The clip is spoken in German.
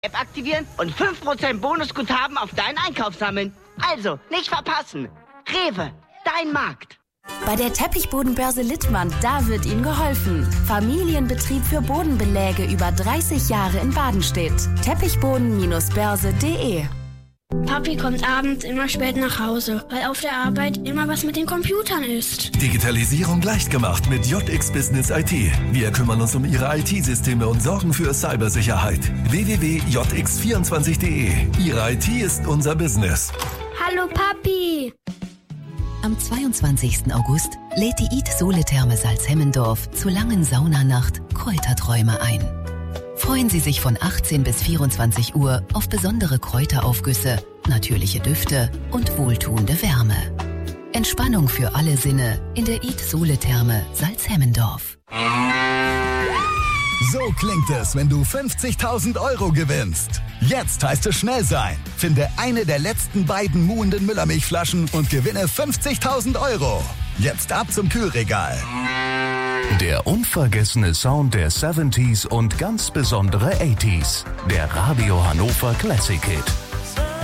App aktivieren und 5% Bonusguthaben auf deinen Einkauf sammeln. Also, nicht verpassen. Rewe, dein Markt. Bei der Teppichbodenbörse Littmann, da wird Ihnen geholfen. Familienbetrieb für Bodenbeläge über 30 Jahre in Badenstedt. Teppichboden-börse.de. Papi kommt abends immer spät nach Hause, weil auf der Arbeit immer was mit den Computern ist. Digitalisierung leicht gemacht mit JX Business IT. Wir kümmern uns um Ihre IT-Systeme und sorgen für Cybersicherheit. www.jx24.de. Ihre IT ist unser Business. Hallo Papi! Am 22. August lädt die Eat-Sole-Therme Salzhemmendorf zur langen Saunanacht Kräuterträume ein. Freuen Sie sich von 18 bis 24 Uhr auf besondere Kräuteraufgüsse, natürliche Düfte und wohltuende Wärme. Entspannung für alle Sinne in der Eat-Sole-Therme Salzhemmendorf. So klingt es, wenn du 50.000 € gewinnst. Jetzt heißt es schnell sein. Finde eine der letzten beiden muhenden Müllermilchflaschen und gewinne 50.000 €. Jetzt ab zum Kühlregal. Der unvergessene Sound der 70s und ganz besondere 80s. Der Radio Hannover Classic Hit.